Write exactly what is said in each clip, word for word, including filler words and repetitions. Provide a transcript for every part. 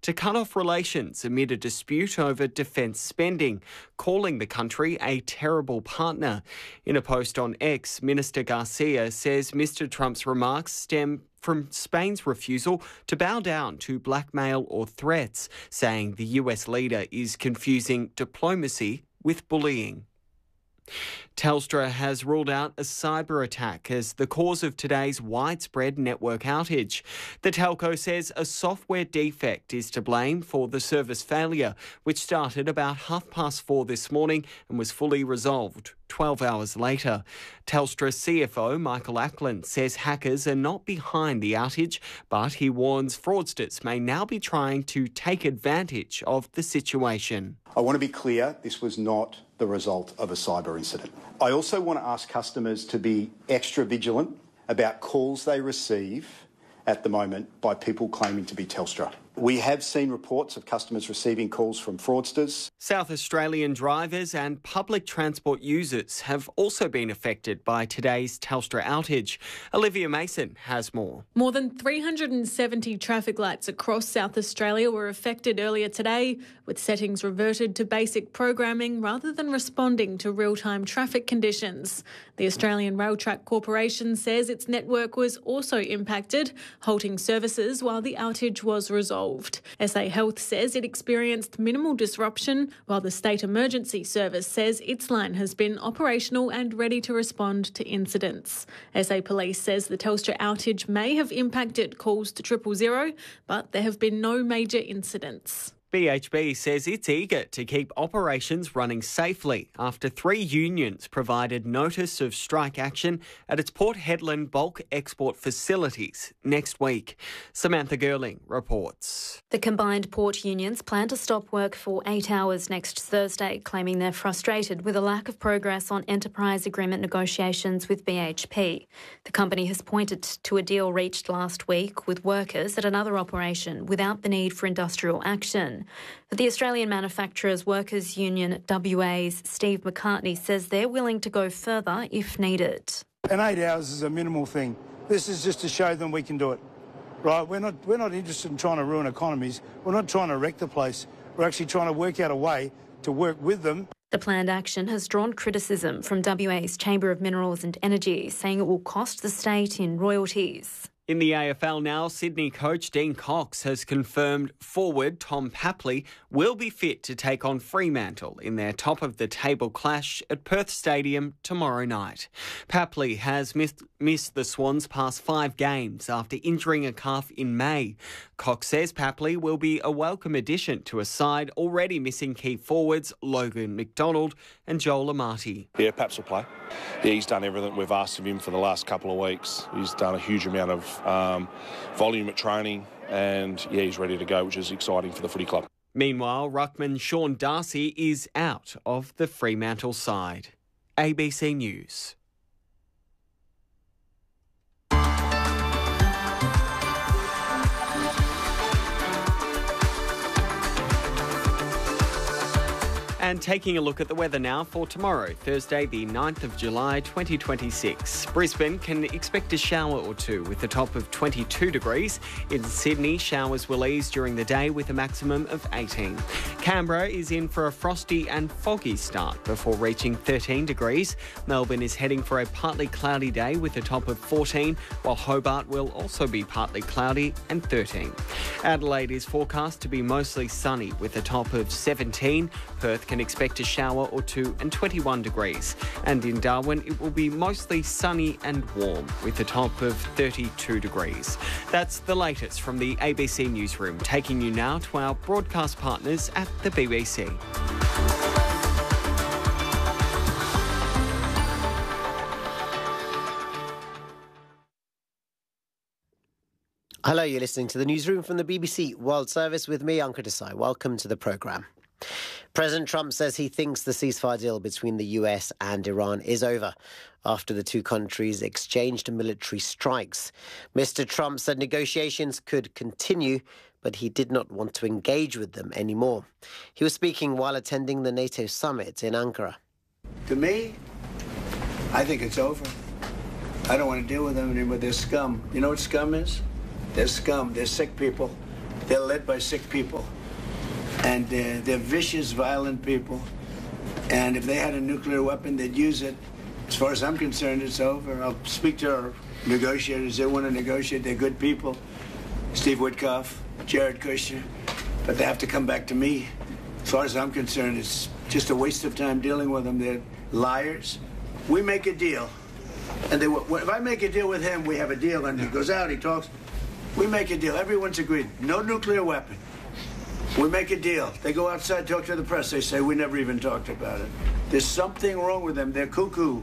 to cut off relations amid a dispute over defence spending, calling the country a terrible partner. In a post on X, Minister Garcia says Mister Trump's remarks stem from Spain's refusal to bow down to blackmail or threats, saying the U S leader is confusing diplomacy with bullying. Telstra has ruled out a cyber attack as the cause of today's widespread network outage. The telco says a software defect is to blame for the service failure, which started about half past four this morning and was fully resolved twelve hours later. Telstra C F O Michael Ackland says hackers are not behind the outage, but he warns fraudsters may now be trying to take advantage of the situation. I want to be clear, this was not the result of a cyber incident. I also want to ask customers to be extra vigilant about calls they receive at the moment by people claiming to be Telstra. We have seen reports of customers receiving calls from fraudsters. South Australian drivers and public transport users have also been affected by today's Telstra outage. Olivia Mason has more. More than three hundred seventy traffic lights across South Australia were affected earlier today, with settings reverted to basic programming rather than responding to real-time traffic conditions. The Australian Rail Track Corporation says its network was also impacted, halting services while the outage was resolved. S A Health says it experienced minimal disruption, while the State Emergency Service says its line has been operational and ready to respond to incidents. S A Police says the Telstra outage may have impacted calls to triple zero, but there have been no major incidents. B H P says it's eager to keep operations running safely after three unions provided notice of strike action at its Port Hedland bulk export facilities next week. Samantha Gerling reports. The combined port unions plan to stop work for eight hours next Thursday, claiming they're frustrated with a lack of progress on enterprise agreement negotiations with B H P. The company has pointed to a deal reached last week with workers at another operation without the need for industrial action. But the Australian Manufacturers Workers Union W A's Steve McCartney says they're willing to go further if needed. And eight hours is a minimal thing. This is just to show them we can do it. Right? We're not, we're not interested in trying to ruin economies. We're not trying to wreck the place. We're actually trying to work out a way to work with them. The planned action has drawn criticism from W A's Chamber of Minerals and Energy, saying it will cost the state in royalties. In the A F L now, Sydney coach Dean Cox has confirmed forward Tom Papley will be fit to take on Fremantle in their top-of-the-table clash at Perth Stadium tomorrow night. Papley has missed, missed the Swans past five games after injuring a calf in May. Cox says Papley will be a welcome addition to a side already missing key forwards Logan McDonald and Joel Amati. Yeah, Paps will play. Yeah, he's done everything we've asked of him for the last couple of weeks. He's done a huge amount of Um, volume at training, and yeah, he's ready to go, which is exciting for the footy club. Meanwhile, ruckman Sean Darcy is out of the Fremantle side. A B C News. And taking a look at the weather now for tomorrow, Thursday the ninth of July twenty twenty-six. Brisbane can expect a shower or two with a top of twenty-two degrees. In Sydney, showers will ease during the day with a maximum of eighteen. Canberra is in for a frosty and foggy start before reaching thirteen degrees. Melbourne is heading for a partly cloudy day with a top of fourteen, while Hobart will also be partly cloudy and thirteen. Adelaide is forecast to be mostly sunny with a top of seventeen. Perth can expect a shower or two and twenty-one degrees. And in Darwin, it will be mostly sunny and warm with a top of thirty-two degrees. That's the latest from the A B C Newsroom, taking you now to our broadcast partners at the B B C. Hello, you're listening to the Newsroom from the B B C World Service with me, Ankur Desai. Welcome to the programme. President Trump says he thinks the ceasefire deal between the U S and Iran is over after the two countries exchanged military strikes. Mister Trump said negotiations could continue, but he did not want to engage with them anymore. He was speaking while attending the NATO summit in Ankara. To me, I think it's over. I don't want to deal with them anymore. They're scum. You know what scum is? They're scum. They're sick people. They're led by sick people. And uh, they're vicious, violent people. And if they had a nuclear weapon, they'd use it. As far as I'm concerned, it's over. I'll speak to our negotiators. They want to negotiate. They're good people. Steve Witkoff, Jared Kushner. But they have to come back to me. As far as I'm concerned, it's just a waste of time dealing with them. They're liars. We make a deal. And they, if I make a deal with him, we have a deal. And he goes out, he talks. We make a deal. Everyone's agreed. No nuclear weapon. We make a deal. They go outside, talk to the press. They say, we never even talked about it. There's something wrong with them. They're cuckoo.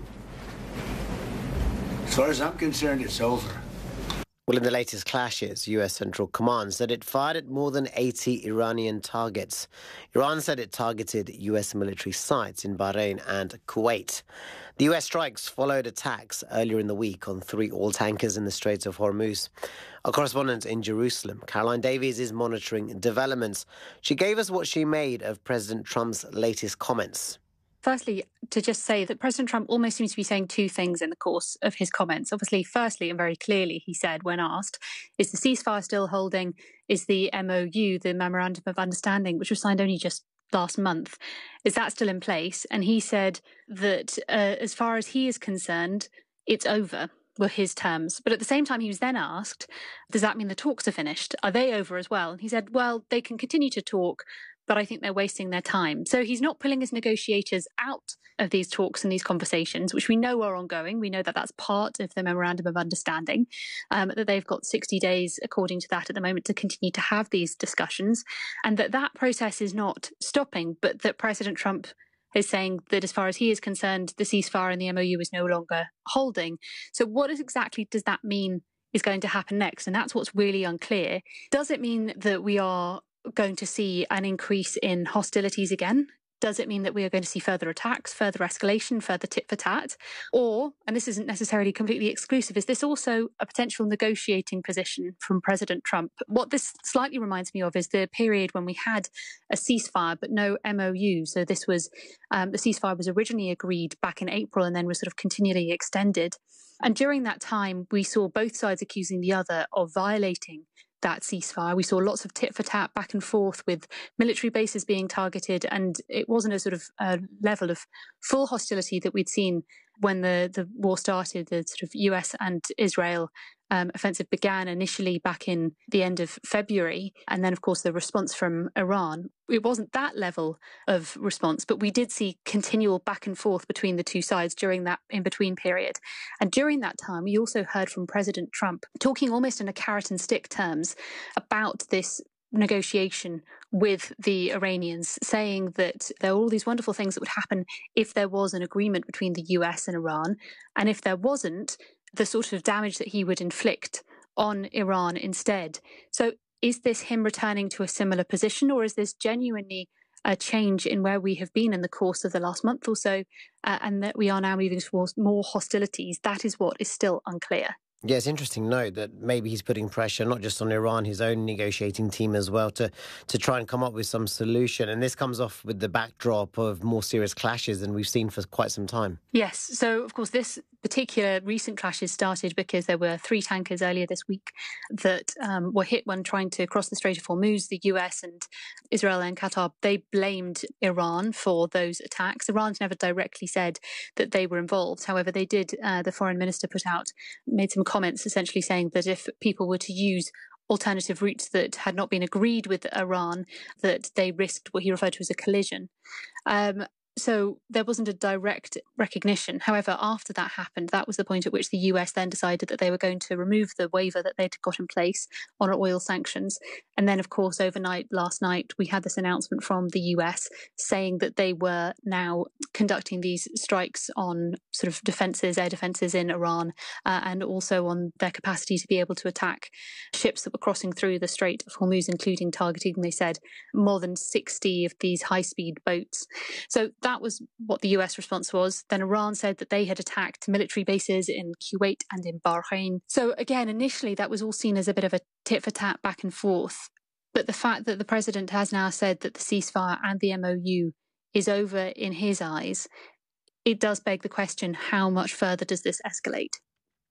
As far as I'm concerned, it's over. Well, in the latest clashes, U S Central Command said it fired at more than eighty Iranian targets. Iran said it targeted U S military sites in Bahrain and Kuwait. The U S strikes followed attacks earlier in the week on three oil tankers in the Straits of Hormuz. Our correspondent in Jerusalem, Caroline Davies, is monitoring developments. She gave us what she made of President Trump's latest comments. Firstly, to just say that President Trump almost seems to be saying two things in the course of his comments. Obviously, firstly, and very clearly, he said when asked, is the ceasefire still holding? Is the M O U, the Memorandum of Understanding, which was signed only just last month, is that still in place? And he said that uh, as far as he is concerned, it's over, were his terms. But at the same time, he was then asked, does that mean the talks are finished? Are they over as well? And he said, well, they can continue to talk, but I think they're wasting their time. So he's not pulling his negotiators out of these talks and these conversations, which we know are ongoing. We know that that's part of the Memorandum of Understanding, um, that they've got sixty days, according to that, at the moment to continue to have these discussions, and that that process is not stopping, but that President Trump is saying that as far as he is concerned, the ceasefire and the M O U is no longer holding. So what is exactly does that mean is going to happen next? And that's what's really unclear. Does it mean that we are going to see an increase in hostilities again? Does it mean that we are going to see further attacks, further escalation, further tit for tat? Or, and this isn't necessarily completely exclusive, is this also a potential negotiating position from President Trump? What this slightly reminds me of is the period when we had a ceasefire but no M O U. So this was, um, the ceasefire was originally agreed back in April and then was sort of continually extended. And during that time, we saw both sides accusing the other of violating that ceasefire. We saw lots of tit for tat back and forth with military bases being targeted, and it wasn't a sort of uh, level of full hostility that we'd seen when the, the war started. The sort of U S and Israel um, offensive began initially back in the end of February, and then of course the response from Iran. It wasn't that level of response, but we did see continual back and forth between the two sides during that in-between period. And during that time, we also heard from President Trump talking almost in a carrot and stick terms about this negotiation with the Iranians, saying that there are all these wonderful things that would happen if there was an agreement between the U S and Iran. And if there wasn't, the sort of damage that he would inflict on Iran instead. So is this him returning to a similar position, or is this genuinely a change in where we have been in the course of the last month or so, uh, and that we are now moving towards more hostilities? That is what is still unclear. Yeah, it's interesting to note that maybe he's putting pressure not just on Iran, his own negotiating team as well, to, to try and come up with some solution. And this comes off with the backdrop of more serious clashes than we've seen for quite some time. Yes. So, of course, this particular recent clashes started because there were three tankers earlier this week that um, were hit when trying to cross the Strait of Hormuz. The U S and Israel and Qatar, they blamed Iran for those attacks. Iran's never directly said that they were involved. However, they did, uh, the foreign minister put out, made some comments essentially saying that if people were to use alternative routes that had not been agreed with Iran, that they risked what he referred to as a collision. Um, So there wasn't a direct recognition. However, after that happened, that was the point at which the U S then decided that they were going to remove the waiver that they'd got in place on oil sanctions. And then, of course, overnight, last night, we had this announcement from the U S saying that they were now conducting these strikes on sort of defences, air defences in Iran, uh, and also on their capacity to be able to attack ships that were crossing through the Strait of Hormuz, including targeting, they said, more than sixty of these high-speed boats. So that was what the U S response was. Then Iran said that they had attacked military bases in Kuwait and in Bahrain. So again, initially that was all seen as a bit of a tit for tat back and forth. But the fact that the president has now said that the ceasefire and the M O U is over in his eyes, it does beg the question, how much further does this escalate?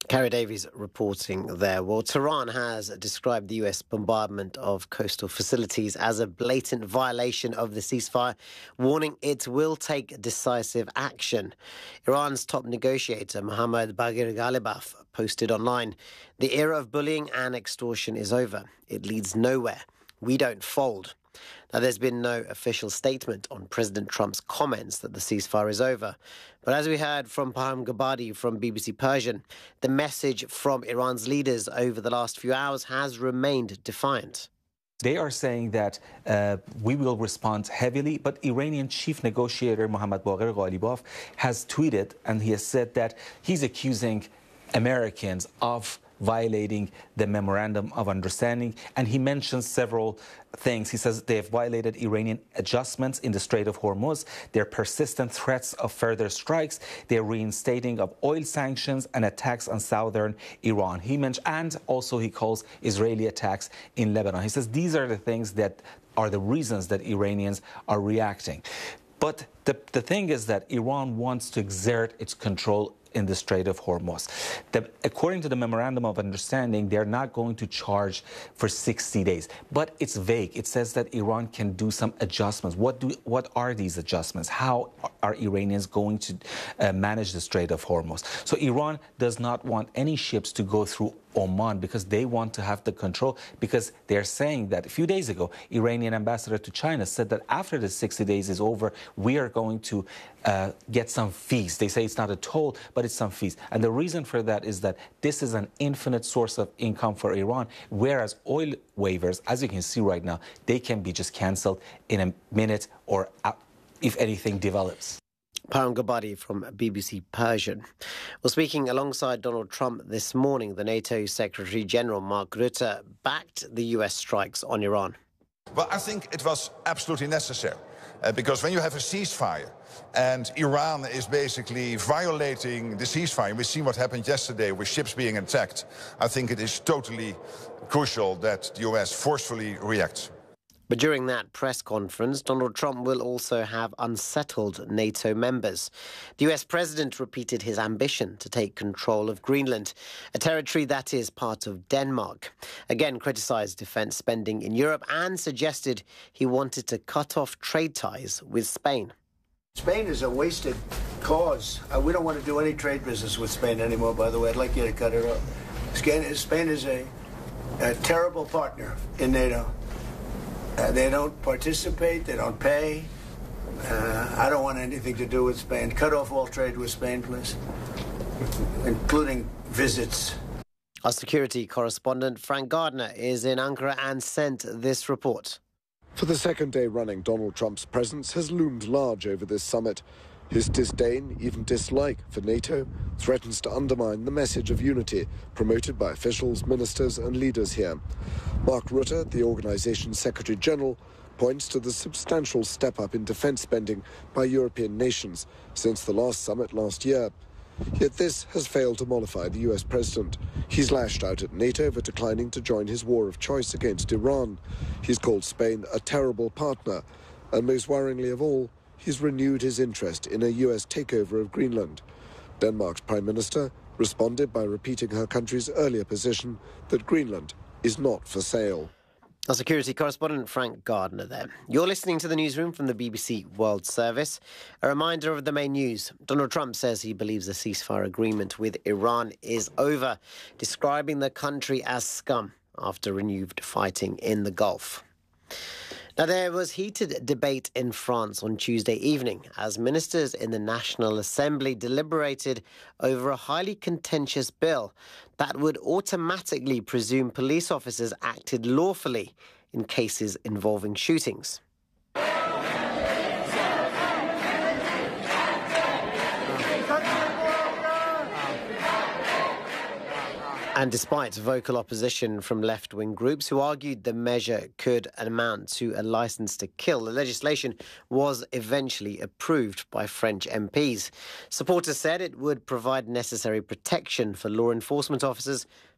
Carrie Davies reporting there. Well, Tehran has described the U S bombardment of coastal facilities as a blatant violation of the ceasefire, warning it will take decisive action. Iran's top negotiator, Mohammad Baghir Ghalibaf, posted online, "The era of bullying and extortion is over. It leads nowhere. We don't fold." Now, there's been no official statement on President Trump's comments that the ceasefire is over. But as we heard from Paham Gabadi from B B C Persian, the message from Iran's leaders over the last few hours has remained defiant. They are saying that uh, we will respond heavily, but Iranian chief negotiator Mohammad Baghir Ghalibaf has tweeted, and he has said that he's accusing Americans of violating the Memorandum of Understanding, and he mentions several things. He says they have violated Iranian adjustments in the Strait of Hormuz, their persistent threats of further strikes, their reinstating of oil sanctions and attacks on southern Iran. He mentioned, and also he calls Israeli attacks in Lebanon. He says these are the things that are the reasons that Iranians are reacting. But the, the thing is that Iran wants to exert its control in the Strait of Hormuz. The, according to the Memorandum of Understanding, they're not going to charge for sixty days. But it's vague. It says that Iran can do some adjustments. What do what are these adjustments? How are Iranians going to uh, manage the Strait of Hormuz? So Iran does not want any ships to go through Oman because they want to have the control, because they're saying that a few days ago, Iranian ambassador to China said that after the sixty days is over, we are going to uh, get some fees. They say it's not a toll, but it's some fees. And the reason for that is that this is an infinite source of income for Iran, whereas oil waivers, as you can see right now, they can be just cancelled in a minute or if anything develops. Paham Gabadi from B B C Persian. Well, speaking alongside Donald Trump this morning, the NATO Secretary General Mark Rutte backed the U S strikes on Iran. Well, I think it was absolutely necessary, uh, because when you have a ceasefire and Iran is basically violating the ceasefire, we see what happened yesterday with ships being attacked, I think it is totally crucial that the U S forcefully reacts. But during that press conference, Donald Trump will also have unsettled NATO members. The U S president repeated his ambition to take control of Greenland, a territory that is part of Denmark. Again, criticised defence spending in Europe and suggested he wanted to cut off trade ties with Spain. Spain is a wasted cause. Uh, we don't want to do any trade business with Spain anymore, by the way. I'd like you to cut it off. Spain is a, a terrible partner in NATO. Uh, they don't participate, they don't pay. Uh, I don't want anything to do with Spain. Cut off all trade with Spain, please, including visits. Our security correspondent Frank Gardner is in Ankara and sent this report. For the second day running, Donald Trump's presence has loomed large over this summit. His disdain, even dislike, for NATO threatens to undermine the message of unity promoted by officials, ministers and leaders here. Mark Rutte, the organization's Secretary General, points to the substantial step-up in defense spending by European nations since the last summit last year. Yet this has failed to mollify the U S president. He's lashed out at NATO for declining to join his war of choice against Iran. He's called Spain a terrible partner, and most worryingly of all, he's renewed his interest in a U S takeover of Greenland. Denmark's Prime Minister responded by repeating her country's earlier position that Greenland is not for sale. Our security correspondent Frank Gardner there. You're listening to the newsroom from the B B C World Service. A reminder of the main news. Donald Trump says he believes the ceasefire agreement with Iran is over, describing the country as scum after renewed fighting in the Gulf. Now, there was heated debate in France on Tuesday evening as ministers in the National Assembly deliberated over a highly contentious bill that would automatically presume police officers acted lawfully in cases involving shootings. And despite vocal opposition from left-wing groups who argued the measure could amount to a license to kill, the legislation was eventually approved by French M Ps. Supporters said it would provide necessary protection for law enforcement officers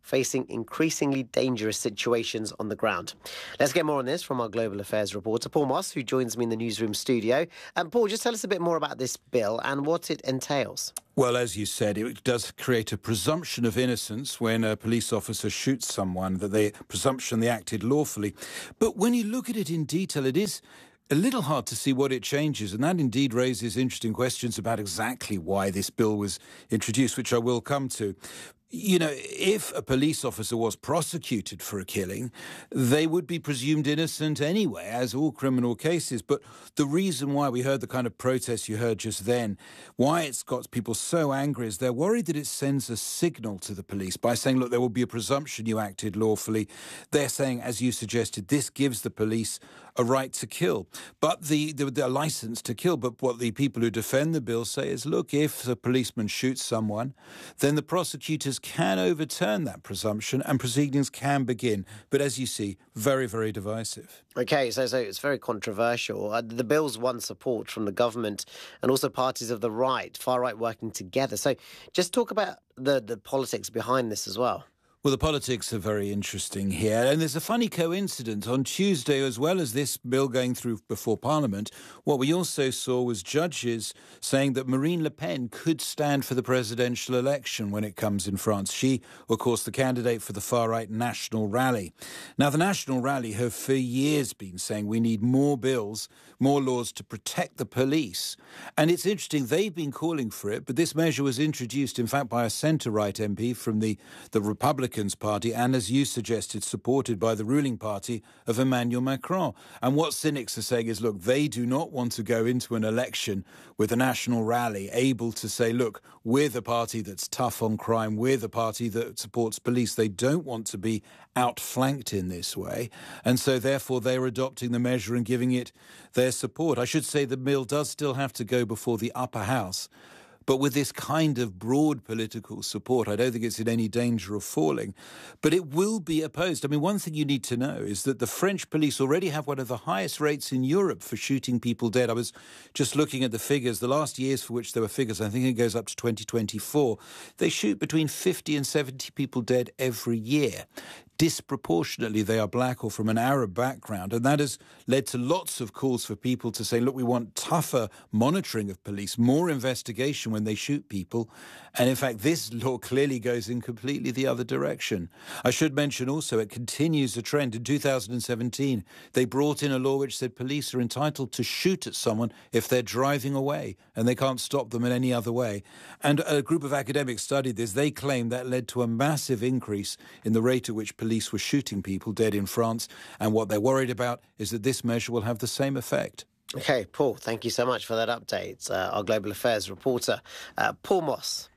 facing increasingly dangerous situations on the ground. Let's get more on this from our Global Affairs reporter, Paul Moss, who joins me in the newsroom studio. And Paul, just tell us a bit more about this bill and what it entails. Well, as you said, it does create a presumption of innocence when a police officer shoots someone, that they presumption they acted lawfully. But when you look at it in detail, it is a little hard to see what it changes, and that indeed raises interesting questions about exactly why this bill was introduced, which I will come to. You know, if a police officer was prosecuted for a killing, they would be presumed innocent anyway, as all criminal cases. But the reason why we heard the kind of protests you heard just then, why it's got people so angry, is they're worried that it sends a signal to the police by saying, look, there will be a presumption you acted lawfully. They're saying, as you suggested, this gives the police a right to kill, but the, the, the license to kill. But what the people who defend the bill say is, look, if a policeman shoots someone, then the prosecutors can overturn that presumption and proceedings can begin. But as you see, very, very divisive. OK, so, so it's very controversial. Uh, the bill's won support from the government and also parties of the right, far right, working together. So just talk about the, the politics behind this as well. Well, the politics are very interesting here. And there's a funny coincidence. On Tuesday, as well as this bill going through before Parliament, what we also saw was judges saying that Marine Le Pen could stand for the presidential election when it comes in France. She, of course, the candidate for the far-right National Rally. Now, the National Rally have for years been saying we need more bills, more laws to protect the police. And it's interesting, they've been calling for it, but this measure was introduced, in fact, by a centre-right M P from the, the Republican Party, and as you suggested, supported by the ruling party of Emmanuel Macron. And what cynics are saying is, look, they do not want to go into an election with a national rally able to say, look, we're the party that's tough on crime, we're the party that supports police. They don't want to be outflanked in this way. And so therefore they're adopting the measure and giving it their support. I should say the bill does still have to go before the upper house. But with this kind of broad political support, I don't think it's in any danger of falling. But it will be opposed. I mean, one thing you need to know is that the French police already have one of the highest rates in Europe for shooting people dead. I was just looking at the figures. The last years for which there were figures, I think it goes up to twenty twenty-four. They shoot between fifty and seventy people dead every year. Disproportionately, they are black or from an Arab background. And that has led to lots of calls for people to say, look, we want tougher monitoring of police, more investigation when they shoot people. And in fact, this law clearly goes in completely the other direction. I should mention also it continues a trend. In two thousand seventeen, they brought in a law which said police are entitled to shoot at someone if they're driving away and they can't stop them in any other way. And a group of academics studied this. They claim that led to a massive increase in the rate at which police Police were shooting people dead in France, and what they're worried about is that this measure will have the same effect. OK, Paul, thank you so much for that update. Uh, our Global Affairs reporter, uh, Paul Moss.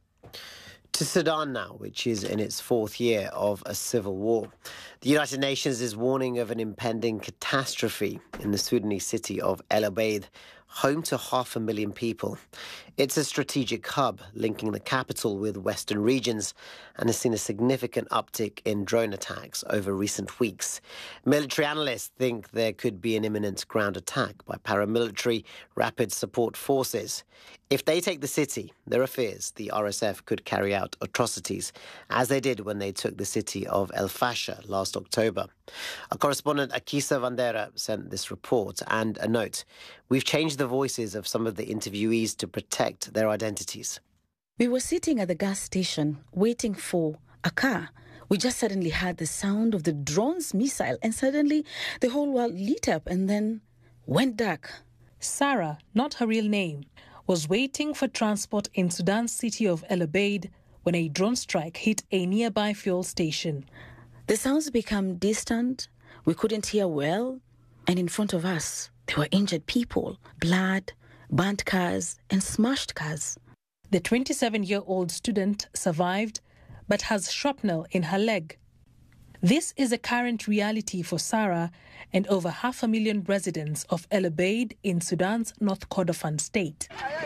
To Sudan now, which is in its fourth year of a civil war. The United Nations is warning of an impending catastrophe in the Sudanese city of El Obeid, home to half a million people. It's a strategic hub linking the capital with western regions and has seen a significant uptick in drone attacks over recent weeks. Military analysts think there could be an imminent ground attack by paramilitary rapid support forces. If they take the city, there are fears the R S F could carry out atrocities, as they did when they took the city of El Fasher last October. Our correspondent Akisa Vandera sent this report and a note. We've changed the voices of some of the interviewees to protect their identities. We were sitting at the gas station waiting for a car. We just suddenly heard the sound of the drone's missile, and suddenly the whole world lit up and then went dark. Sarah, not her real name, was waiting for transport in Sudan's city of El Obeid when a drone strike hit a nearby fuel station. The sounds became distant, we couldn't hear well, and in front of us there were injured people, blood, burnt cars and smashed cars. The twenty-seven-year-old student survived but has shrapnel in her leg. This is a current reality for Sarah and over half a million residents of El Obeid in Sudan's North Kordofan state.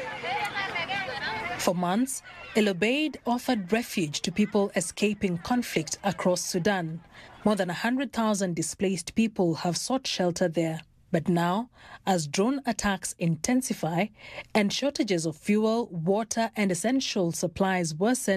For months, El Obeid offered refuge to people escaping conflict across Sudan. More than one hundred thousand displaced people have sought shelter there. But now, as drone attacks intensify and shortages of fuel, water and essential supplies worsen,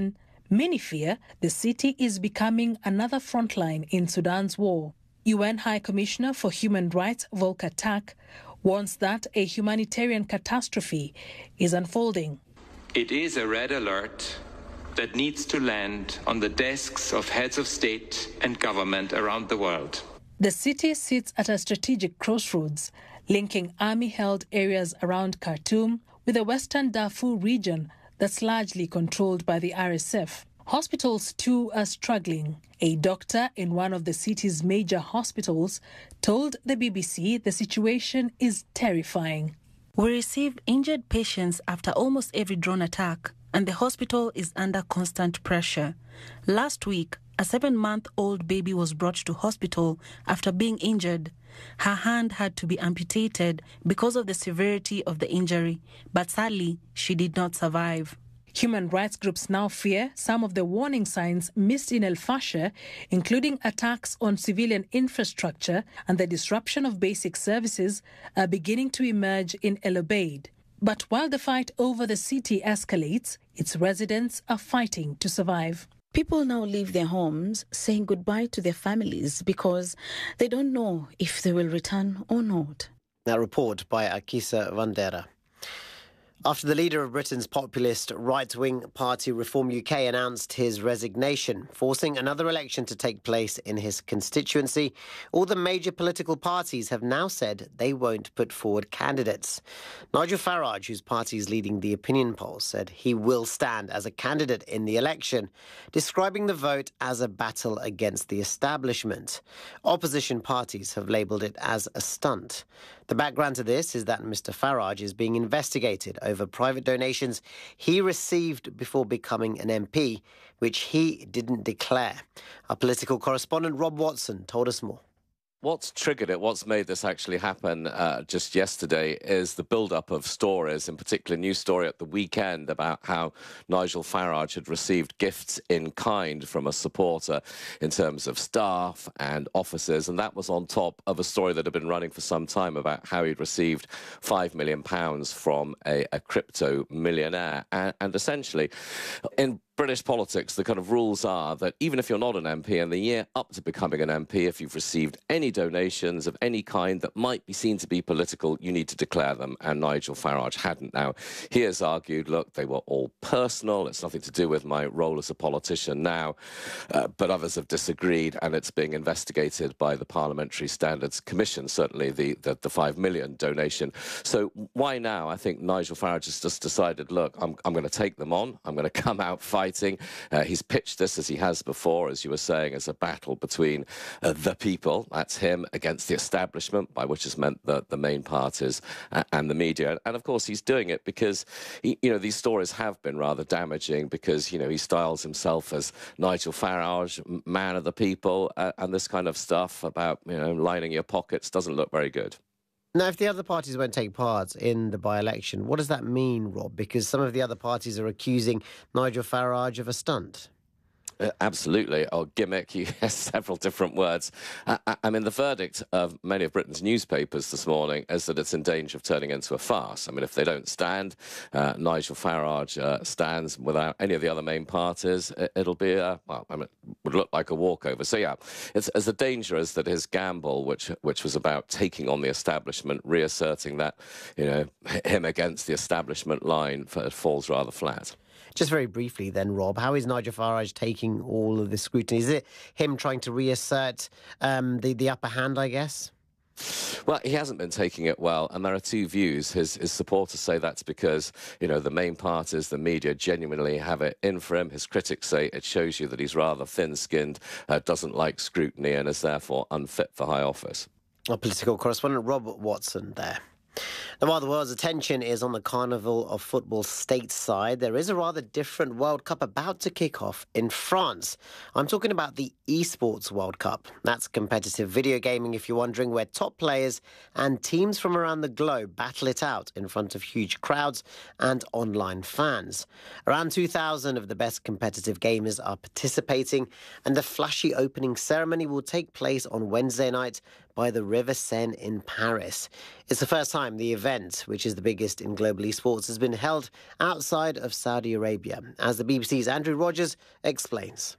Many fear the city is becoming another frontline in Sudan's war. U N High Commissioner for Human Rights Volker Turk warns that a humanitarian catastrophe is unfolding. It is a red alert that needs to land on the desks of heads of state and government around the world. The city sits at a strategic crossroads, linking army-held areas around Khartoum with the western Darfur region that's largely controlled by the R S F. Hospitals, too, are struggling. A doctor in one of the city's major hospitals told the B B C the situation is terrifying. We receive injured patients after almost every drone attack, and the hospital is under constant pressure. Last week, a seven-month-old baby was brought to hospital after being injured. Her hand had to be amputated because of the severity of the injury, but sadly, she did not survive. Human rights groups now fear some of the warning signs missed in El Fasher, including attacks on civilian infrastructure and the disruption of basic services, are beginning to emerge in El Obeid. But while the fight over the city escalates, its residents are fighting to survive. People now leave their homes saying goodbye to their families because they don't know if they will return or not. That report by Akisa Vandera. After the leader of Britain's populist right-wing party Reform U K announced his resignation, forcing another election to take place in his constituency, all the major political parties have now said they won't put forward candidates. Nigel Farage, whose party is leading the opinion polls, said he will stand as a candidate in the election, describing the vote as a battle against the establishment. Opposition parties have labelled it as a stunt. The background to this is that Mister Farage is being investigated over private donations he received before becoming an M P, which he didn't declare. Our political correspondent Rob Watson told us more. What's triggered it, what's made this actually happen uh, just yesterday is the build-up of stories, in particular a news story at the weekend about how Nigel Farage had received gifts in kind from a supporter in terms of staff and officers, and that was on top of a story that had been running for some time about how he'd received five million pounds from a, a crypto millionaire. And, and essentially, in British politics, the kind of rules are that even if you're not an M P, in the year up to becoming an M P, if you've received any donations of any kind that might be seen to be political, you need to declare them, and Nigel Farage hadn't. Now, he has argued, look, they were all personal, it's nothing to do with my role as a politician now, uh, but others have disagreed, and it's being investigated by the Parliamentary Standards Commission, certainly the, the, the five million donation. So why now? I think Nigel Farage has just decided, look, I'm, I'm going to take them on, I'm going to come out fighting. Uh, he's pitched this, as he has before, as you were saying, as a battle between uh, the people, that's him, against the establishment, by which is meant the, the main parties uh, and the media. And of course, he's doing it because, he, you know, these stories have been rather damaging because, you know, he styles himself as Nigel Farage, man of the people, uh, and this kind of stuff about, you know, lining your pockets doesn't look very good. Now, if the other parties won't take part in the by-election, what does that mean, Rob? Because some of the other parties are accusing Nigel Farage of a stunt. Uh, absolutely, or gimmick, he has several different words. I, I mean, the verdict of many of Britain's newspapers this morning is that it's in danger of turning into a farce. I mean, if they don't stand, uh, Nigel Farage uh, stands without any of the other main parties, it, it'll be, a, well, I mean, it would look like a walkover. So, yeah, it's as dangerous that his gamble, which which was about taking on the establishment, reasserting that, you know, him against the establishment line, falls rather flat. Just very briefly then, Rob, how is Nigel Farage taking all of this scrutiny? Is it him trying to reassert um, the, the upper hand, I guess? Well, he hasn't been taking it well, and there are two views. His, his supporters say that's because, you know, the main parties, the media, genuinely have it in for him. His critics say it shows you that he's rather thin-skinned, uh, doesn't like scrutiny, and is therefore unfit for high office. Our political correspondent Robert Watson there. Now, while the world's attention is on the Carnival of Football stateside, there is a rather different World Cup about to kick off in France. I'm talking about the Esports World Cup. That's competitive video gaming, if you're wondering, where top players and teams from around the globe battle it out in front of huge crowds and online fans. Around two thousand of the best competitive gamers are participating, and the flashy opening ceremony will take place on Wednesday night by the River Seine in Paris. It's the first time the event, which is the biggest in global esports, has been held outside of Saudi Arabia, as the B B C's Andrew Rogers explains.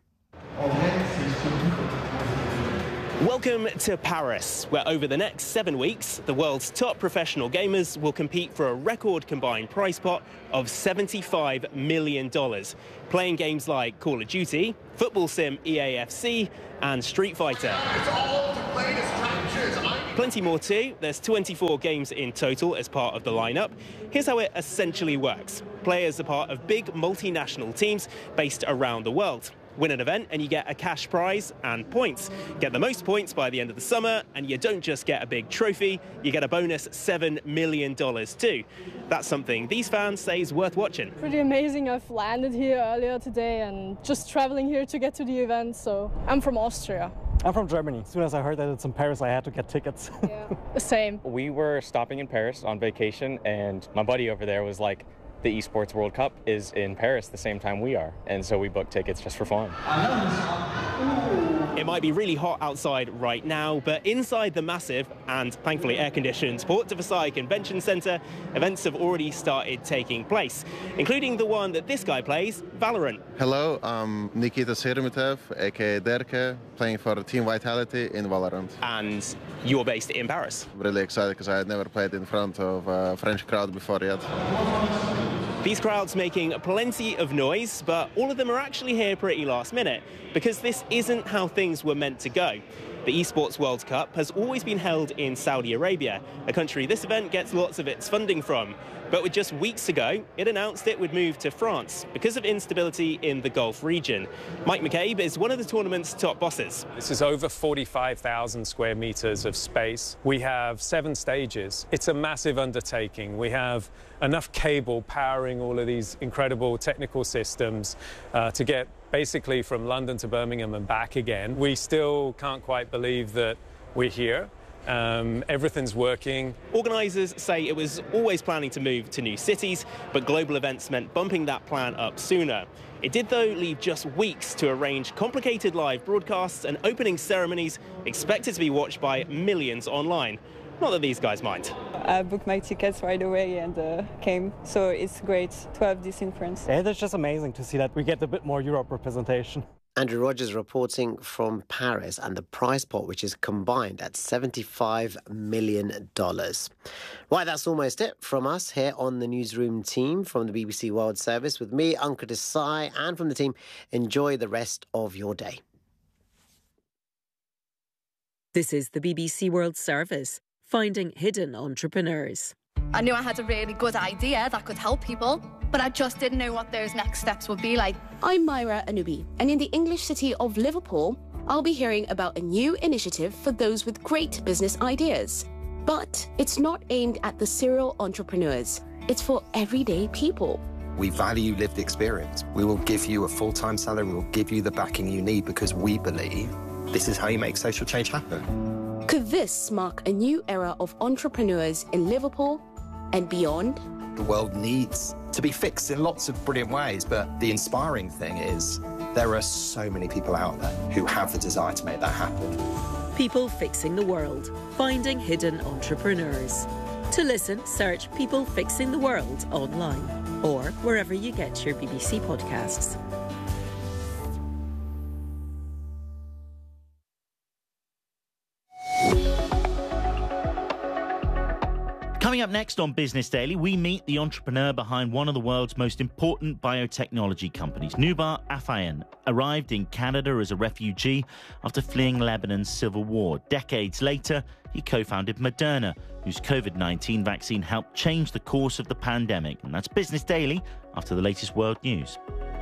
Welcome to Paris, where over the next seven weeks, the world's top professional gamers will compete for a record combined prize pot of seventy-five million dollars, playing games like Call of Duty, Football Sim E A F C, and Street Fighter. It's all to play distractions. Plenty more too. There's twenty-four games in total as part of the lineup. Here's how it essentially works. Players are part of big multinational teams based around the world. Win an event and you get a cash prize and points. Get the most points by the end of the summer and you don't just get a big trophy, you get a bonus seven million dollars too. That's something these fans say is worth watching. Pretty amazing. I've landed here earlier today and just traveling here to get to the event. So I'm from Austria. I'm from Germany. As soon as I heard that it's in Paris, I had to get tickets. Yeah, the same. We were stopping in Paris on vacation and my buddy over there was like, the Esports World Cup is in Paris the same time we are, and so we booked tickets just for fun. It might be really hot outside right now, but inside the massive and thankfully air-conditioned Porte de Versailles Convention Centre, events have already started taking place, including the one that this guy plays, Valorant. Hello, I'm Nikita Serumitev, aka Derke, playing for Team Vitality in Valorant. And you're based in Paris? I'm really excited because I had never played in front of a French crowd before yet. These crowds making plenty of noise, but all of them are actually here pretty last minute, because this isn't how things were meant to go. The Esports World Cup has always been held in Saudi Arabia, a country this event gets lots of its funding from. But with just weeks ago, it announced it would move to France because of instability in the Gulf region. Mike McCabe is one of the tournament's top bosses. This is over forty-five thousand square meters of space. We have seven stages. It's a massive undertaking. We have enough cable powering all of these incredible technical systems uh, to get basically from London to Birmingham and back again. We still can't quite believe that we're here. Um, everything's working. Organisers say it was always planning to move to new cities, but global events meant bumping that plan up sooner. It did, though, leave just weeks to arrange complicated live broadcasts and opening ceremonies expected to be watched by millions online. Not that these guys mind. I booked my tickets right away and uh, came, so it's great to have this in France. Yeah, it's just amazing to see that we get a bit more Europe representation. Andrew Rogers reporting from Paris, and the prize pot, which is combined at seventy-five million dollars. Right, that's almost it from us here on the Newsroom team from the B B C World Service. With me, Ankur Desai, and from the team, enjoy the rest of your day. This is the B B C World Service, finding hidden entrepreneurs. I knew I had a really good idea that could help people, but I just didn't know what those next steps would be like. I'm Myra Anubi, and in the English city of Liverpool, I'll be hearing about a new initiative for those with great business ideas. But it's not aimed at the serial entrepreneurs. It's for everyday people. We value lived experience. We will give you a full-time salary. We will give you the backing you need because we believe this is how you make social change happen. Could this mark a new era of entrepreneurs in Liverpool and beyond? The world needs to be fixed in lots of brilliant ways, but the inspiring thing is there are so many people out there who have the desire to make that happen. People Fixing the World, finding hidden entrepreneurs. To listen, search People Fixing the World online or wherever you get your B B C podcasts. Coming up next on Business Daily, we meet the entrepreneur behind one of the world's most important biotechnology companies. Noubar Afeyan arrived in Canada as a refugee after fleeing Lebanon's civil war. Decades later, he co-founded Moderna, whose COVID nineteen vaccine helped change the course of the pandemic. And that's Business Daily after the latest world news.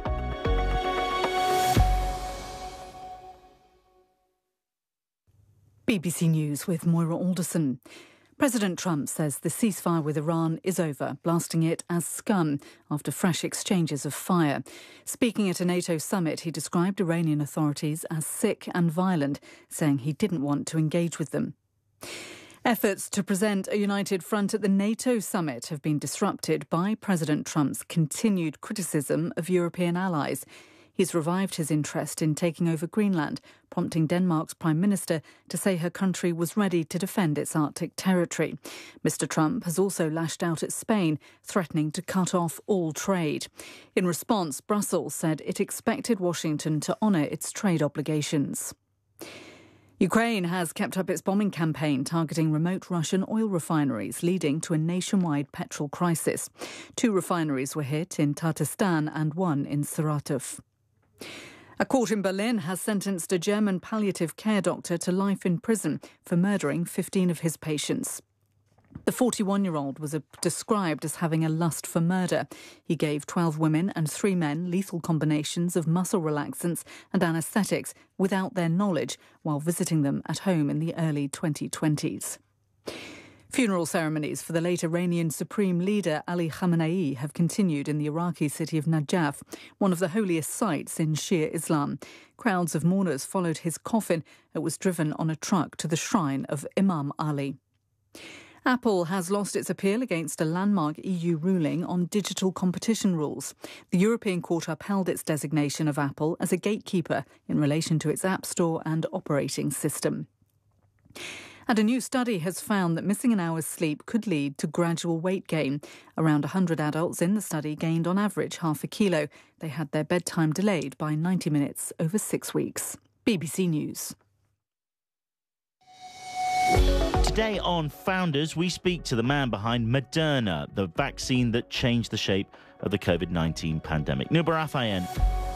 B B C News with Moira Alderson. President Trump says the ceasefire with Iran is over, blasting it as scum after fresh exchanges of fire. Speaking at a NATO summit, he described Iranian authorities as sick and violent, saying he didn't want to engage with them. Efforts to present a united front at the NATO summit have been disrupted by President Trump's continued criticism of European allies. He's revived his interest in taking over Greenland, prompting Denmark's Prime Minister to say her country was ready to defend its Arctic territory. Mister Trump has also lashed out at Spain, threatening to cut off all trade. In response, Brussels said it expected Washington to honour its trade obligations. Ukraine has kept up its bombing campaign targeting remote Russian oil refineries, leading to a nationwide petrol crisis. Two refineries were hit in Tatarstan and one in Saratov. A court in Berlin has sentenced a German palliative care doctor to life in prison for murdering fifteen of his patients. The forty-one-year-old was described as having a lust for murder. He gave twelve women and three men lethal combinations of muscle relaxants and anaesthetics without their knowledge while visiting them at home in the early twenty twenties. Funeral ceremonies for the late Iranian Supreme Leader Ali Khamenei have continued in the Iraqi city of Najaf, one of the holiest sites in Shia Islam. Crowds of mourners followed his coffin that was driven on a truck to the shrine of Imam Ali. Apple has lost its appeal against a landmark E U ruling on digital competition rules. The European Court upheld its designation of Apple as a gatekeeper in relation to its App Store and operating system. And a new study has found that missing an hour's sleep could lead to gradual weight gain. Around one hundred adults in the study gained on average half a kilo. They had their bedtime delayed by ninety minutes over six weeks. B B C News. Today on Founders, we speak to the man behind Moderna, the vaccine that changed the shape of the COVID nineteen pandemic. Noubar Afeyan.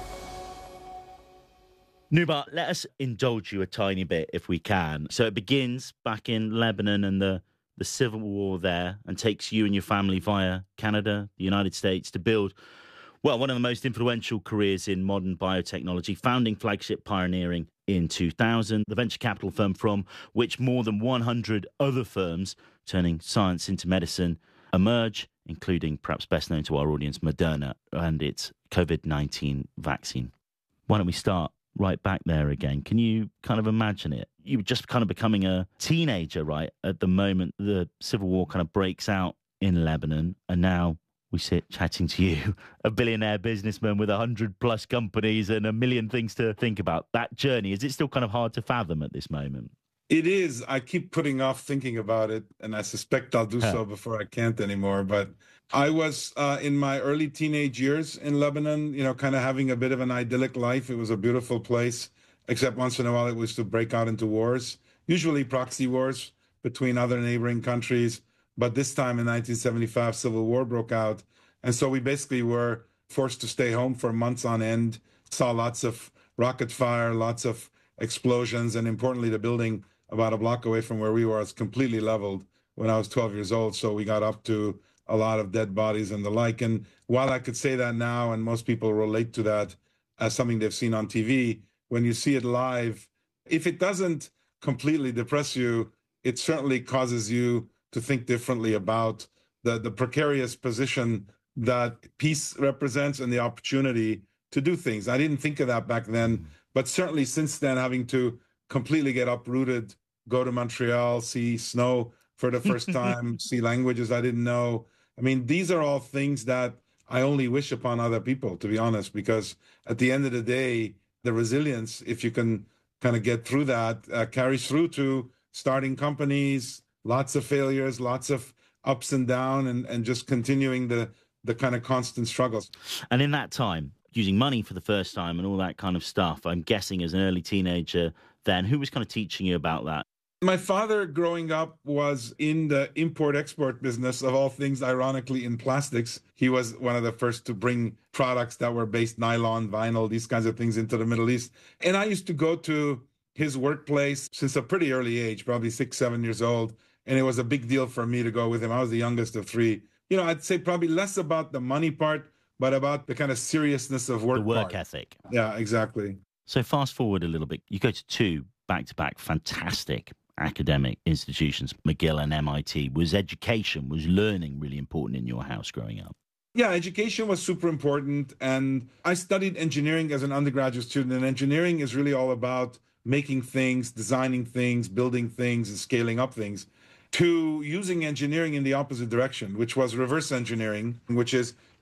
Noubar, let us indulge you a tiny bit if we can. So it begins back in Lebanon and the, the civil war there and takes you and your family via Canada, the United States to build, well, one of the most influential careers in modern biotechnology, founding Flagship Pioneering in two thousand, the venture capital firm from which more than one hundred other firms turning science into medicine emerge, including, perhaps best known to our audience, Moderna and its COVID nineteen vaccine. Why don't we start right back there again? Can you kind of imagine it? You were just kind of becoming a teenager, right, at the moment the civil war kind of breaks out in Lebanon, and now we sit chatting to you, a billionaire businessman with a hundred plus companies and a million things to think about. That journey, is it still kind of hard to fathom at this moment? It is. I keep putting off thinking about it, and I suspect I'll do huh. so before I can't anymore. But I was uh, in my early teenage years in Lebanon, you know, kind of having a bit of an idyllic life. It was a beautiful place, except once in a while it was to break out into wars, usually proxy wars between other neighboring countries. But this time in nineteen seventy-five, civil war broke out. And so we basically were forced to stay home for months on end, saw lots of rocket fire, lots of explosions, and importantly, the building about a block away from where we were was completely leveled when I was twelve years old. So we got up to a lot of dead bodies and the like. And while I could say that now, and most people relate to that as something they've seen on T V, when you see it live, if it doesn't completely depress you, it certainly causes you to think differently about the, the precarious position that peace represents and the opportunity to do things. I didn't think of that back then, but certainly since then, having to completely get uprooted, go to Montreal, see snow for the first time, see languages I didn't know. I mean, these are all things that I only wish upon other people, to be honest, because at the end of the day, the resilience, if you can kind of get through that, uh, carries through to starting companies, lots of failures, lots of ups and downs, and, and just continuing the, the kind of constant struggles. And in that time, using money for the first time and all that kind of stuff, I'm guessing as an early teenager then, who was kind of teaching you about that? My father, growing up, was in the import-export business, of all things, ironically, in plastics. He was one of the first to bring products that were based nylon, vinyl, these kinds of things into the Middle East. And I used to go to his workplace since a pretty early age, probably six, seven years old. And it was a big deal for me to go with him. I was the youngest of three. You know, I'd say probably less about the money part, but about the kind of seriousness of work. The work part. ethic. Yeah, exactly. So fast forward a little bit. You go to two back-to-back fantastic academic institutions, McGill and M I T. Was education, was learning really important in your house growing up? Yeah, education was super important. And I studied engineering as an undergraduate student. And engineering is really all about making things, designing things, building things, and scaling up things, to using engineering in the opposite direction, which was reverse engineering, which is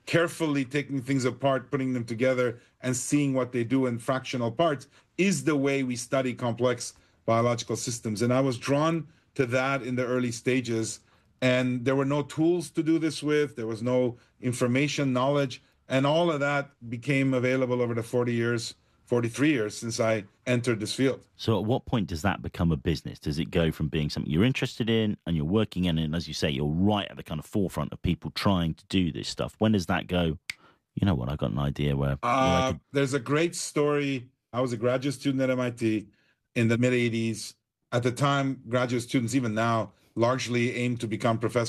carefully taking things apart, putting them together, and seeing what they do in fractional parts is the way we study complex biological systems. And I was drawn to that in the early stages. And there were no tools to do this with. There was no information, knowledge. And all of that became available over the forty years, forty-three years since I entered this field. So at what point does that become a business? Does it go from being something you're interested in and you're working in, and as you say, you're right at the kind of forefront of people trying to do this stuff? When does that go, you know what, I've got an idea where... Uh, where could... There's a great story. I was a graduate student at M I T in the mid-eighties. At the time, graduate students, even now, largely aim to become professors